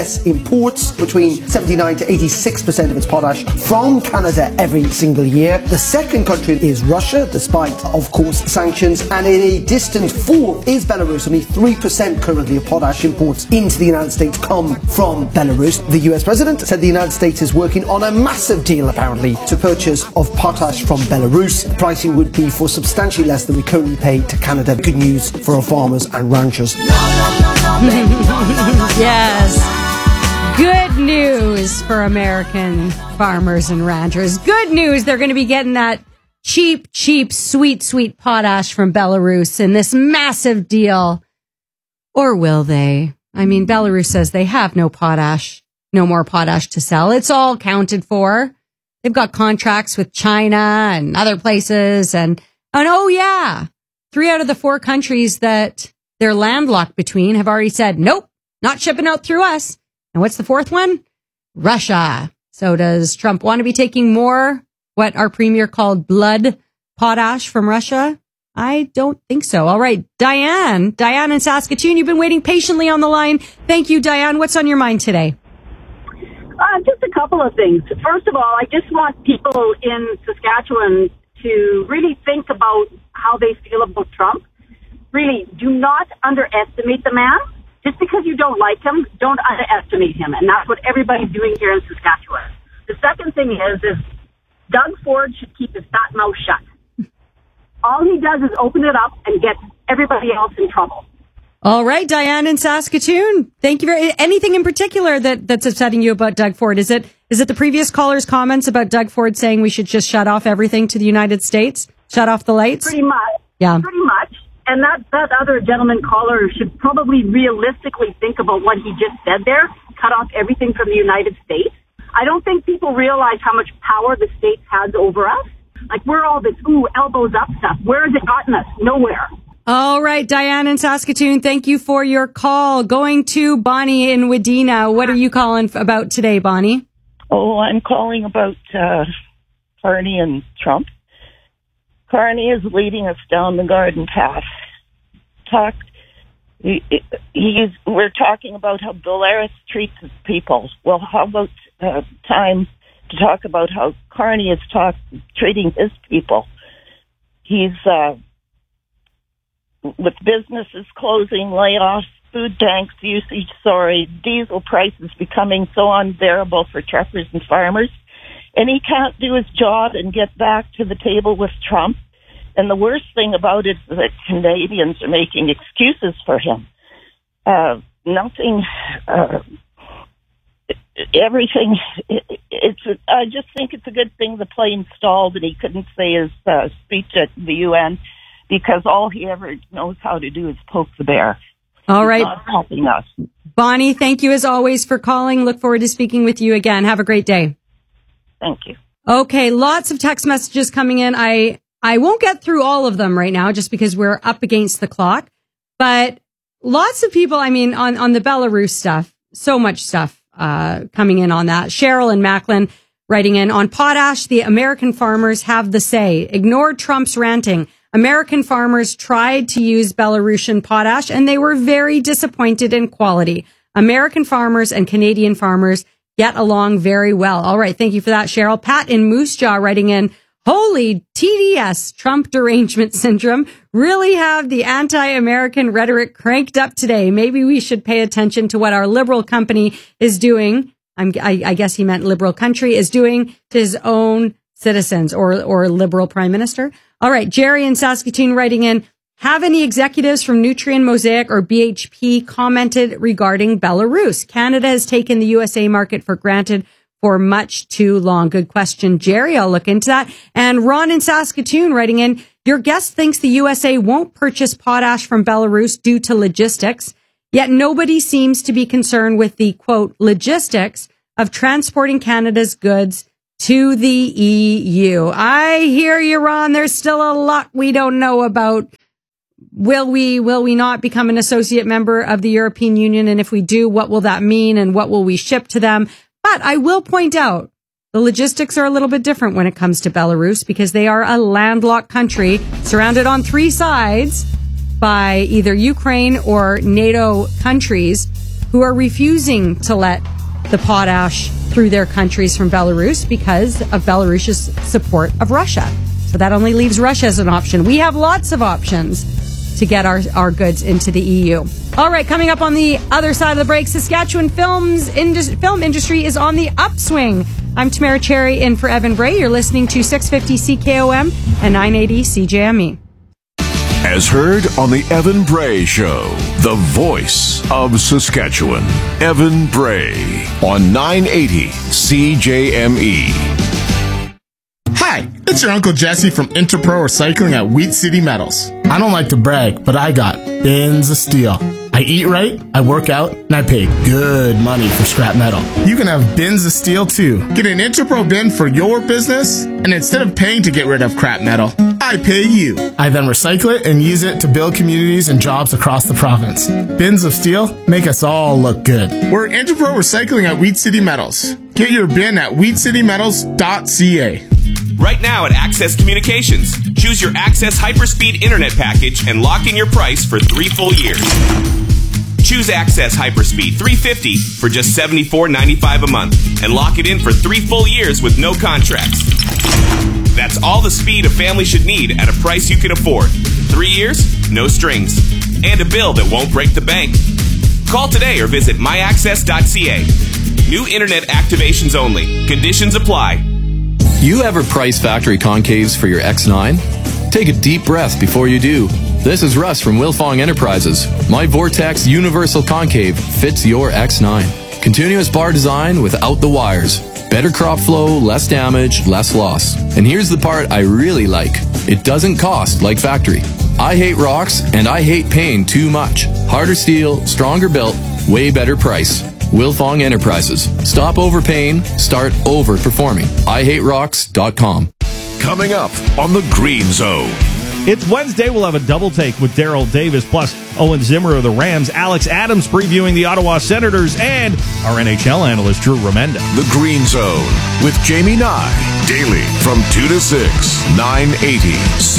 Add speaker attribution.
Speaker 1: imports between 79 to 86% of its potash from Canada every single year. The second country is Russia, despite, of course, sanctions. And in a distant fourth is Belarus. Only 3% currently of potash imports into the United States come from Belarus. The US president said the United States is working on a massive deal, apparently, to purchase of potash from Belarus. The pricing would be for substantially less than we currently pay to Canada. Good news for our farmers and ranchers.
Speaker 2: Yes. Good news for American farmers and ranchers. Good news, they're going to be getting that cheap, sweet potash from Belarus in this massive deal. Or will they? I mean, Belarus says they have no more potash to sell. It's all counted for. They've got contracts with China and other places. And oh yeah, 3 out of the 4 countries that they're landlocked between have already said, nope, not shipping out through us. And what's the 4th one? Russia. So does Trump want to be taking more, what our premier called blood potash from Russia? I don't think so. All right. Diane in Saskatoon, you've been waiting patiently on the line. Thank you, Diane. What's on your mind today?
Speaker 3: Just a couple of things. First of all, I just want people in Saskatchewan to really think about how they feel about Trump. Really, do not underestimate the man. Just because you don't like him, don't underestimate him. And that's what everybody's doing here in Saskatchewan. The second thing is Doug Ford should keep his fat mouth shut. All he does is open it up and get everybody else in trouble.
Speaker 2: All right, Diane in Saskatoon. Thank you very. Anything in particular that's upsetting you about Doug Ford? Is it the previous caller's comments about Doug Ford saying we should just shut off everything to the United States? Shut off the lights?
Speaker 3: Pretty much.
Speaker 2: Yeah.
Speaker 3: Pretty much. And that other gentleman caller should probably realistically think about what he just said there. Cut off everything from the United States. I don't think people realize how much power the States has over us. Like, we're all this, elbows up stuff. Where has it gotten us? Nowhere.
Speaker 2: All right, Diane in Saskatoon, thank you for your call. Going to Bonnie in Wadena. What are you calling about today, Bonnie?
Speaker 4: Oh, I'm calling about Carney and Trump. Carney is leading us down the garden path. We're talking about how Belarus treats his people. Well, how about time to talk about how Carney is treating his people? He's with businesses closing, layoffs, food banks usage soaring, diesel prices becoming so unbearable for truckers and farmers, and he can't do his job and get back to the table with Trump. And the worst thing about it is that Canadians are making excuses for him. Everything. I just think it's a good thing the plane stalled and he couldn't say his speech at the UN, because all he ever knows how to do is poke the bear.
Speaker 2: All right.
Speaker 4: He's not helping us.
Speaker 2: Bonnie, thank you as always for calling. Look forward to speaking with you again. Have a great day.
Speaker 4: Thank you.
Speaker 2: Okay, lots of text messages coming in. I won't get through all of them right now just because we're up against the clock. But lots of people, on the Belarus stuff, so much stuff coming in on that. Cheryl and Macklin writing in, on potash, the American farmers have the say. Ignore Trump's ranting. American farmers tried to use Belarusian potash and they were very disappointed in quality. American farmers and Canadian farmers get along very well. All right. Thank you for that, Cheryl. Pat in Moose Jaw writing in, holy TDS, Trump derangement syndrome, really have the anti-American rhetoric cranked up today. Maybe we should pay attention to what our liberal company is doing. I guess he meant liberal country is doing to his own citizens or liberal prime minister. All right. Jerry in Saskatoon writing in, have any executives from Nutrien, Mosaic or BHP commented regarding Belarus? Canada has taken the USA market for granted for much too long. Good question, Jerry. I'll look into that. And Ron in Saskatoon writing in, your guest thinks the USA won't purchase potash from Belarus due to logistics, yet nobody seems to be concerned with the, quote, logistics of transporting Canada's goods to the EU. I hear you, Ron. There's still a lot we don't know about. Will we not become an associate member of the European Union? And if we do, what will that mean? And what will we ship to them? But I will point out the logistics are a little bit different when it comes to Belarus because they are a landlocked country surrounded on 3 sides by either Ukraine or NATO countries. who are refusing to let the potash through their countries from Belarus because of Belarus's support of Russia. So that only leaves Russia as an option. We have lots of options to get our goods into the EU. All right, coming up on the other side of the break, Saskatchewan film industry is on the upswing. I'm Tamara Cherry in for Evan Bray. You're listening to 650 CKOM and 980 CJME.
Speaker 5: As heard on the Evan Bray Show, the voice of Saskatchewan. Evan Bray on 980 CJME.
Speaker 6: Hi, it's your Uncle Jesse from Interpro Recycling at Wheat City Metals. I don't like to brag, but I got bins of steel. I eat right, I work out, and I pay good money for scrap metal. You can have bins of steel too. Get an Interpro bin for your business, and instead of paying to get rid of crap metal, I pay you. I then recycle it and use it to build communities and jobs across the province. Bins of steel make us all look good. We're Interpro Recycling at Wheat City Metals. Get your bin at wheatcitymetals.ca.
Speaker 7: Right now at Access Communications, choose your Access Hyperspeed Internet package and lock in your price for 3 full years. Choose Access Hyperspeed 350 for just $74.95 a month and lock it in for 3 full years with no contracts. That's all the speed a family should need at a price you can afford. 3 years, no strings, and a bill that won't break the bank. Call today or visit myaccess.ca. New internet activations only. Conditions apply.
Speaker 8: You ever price factory concaves for your X9? Take a deep breath before you do. This is Russ from Wilfong Enterprises. My Vortex Universal Concave fits your X9. Continuous bar design without the wires. Better crop flow, less damage, less loss. And here's the part I really like. It doesn't cost like factory. I hate rocks and I hate paying too much. Harder steel, stronger built, way better price. Wilfong Enterprises. Stop overpaying, start overperforming. IHateRocks.com.
Speaker 5: Coming up on the Green Zone.
Speaker 9: It's Wednesday. We'll have a double take with Daryl Davis, plus Owen Zimmer of the Rams, Alex Adams previewing the Ottawa Senators, and our NHL analyst, Drew Remenda.
Speaker 5: The Green Zone with Jamie Nye. Daily from 2 to 6, 980